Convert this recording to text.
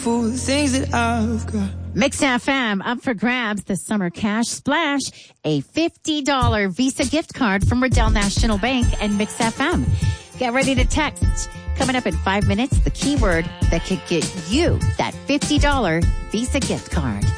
for the things that I've got. Mix FM up for grabs this summer cash splash, a $50 Visa gift card from Riddell National Bank and Mix FM. Get ready to text. Coming up in 5 minutes, the keyword that could get you that $50 Visa gift card.